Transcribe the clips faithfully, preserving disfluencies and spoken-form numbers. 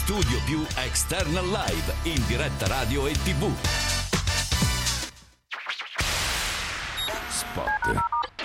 Studio Più External Live in diretta radio e tivù. Spot.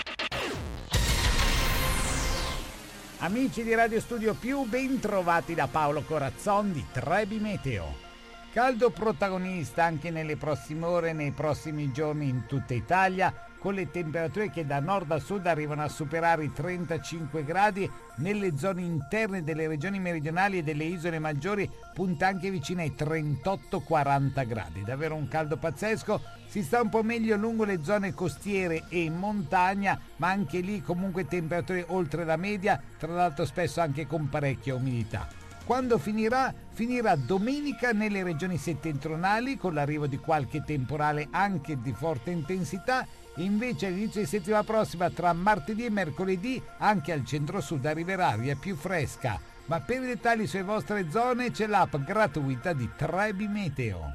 Amici di Radio Studio Più, ben trovati da Paolo Corazzon di Trebi Meteo. Caldo protagonista anche nelle prossime ore e nei prossimi giorni in tutta Italia, con le temperature che da nord a sud arrivano a superare i trentacinque gradi, nelle zone interne delle regioni meridionali e delle isole maggiori punta anche vicino ai trentotto quaranta gradi. Davvero un caldo pazzesco. Si sta un po' meglio lungo le zone costiere e in montagna, ma anche lì comunque temperature oltre la media, tra l'altro spesso anche con parecchia umidità. Quando finirà? Finirà domenica nelle regioni settentrionali con l'arrivo di qualche temporale anche di forte intensità. Invece all'inizio di settimana prossima, tra martedì e mercoledì, anche al centro-sud arriverà aria più fresca. Ma per i dettagli sulle vostre zone c'è l'app gratuita di Trebi Meteo.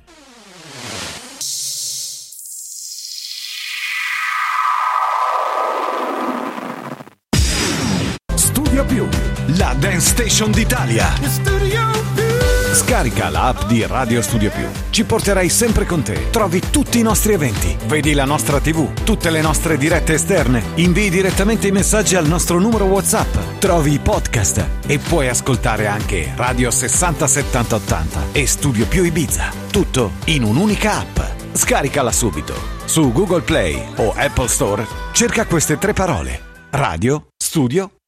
Studio Più, la dance station d'Italia. Scarica l'app di Radio Studio Più. Ci porterai sempre con te. Trovi tutti i nostri eventi. Vedi la nostra tivù, tutte le nostre dirette esterne. Invii direttamente i messaggi al nostro numero WhatsApp. Trovi i podcast e puoi ascoltare anche Radio sessanta settanta ottanta e Studio Più Ibiza. Tutto in un'unica app. Scaricala subito. Su Google Play o Apple Store cerca queste tre parole: Radio Studio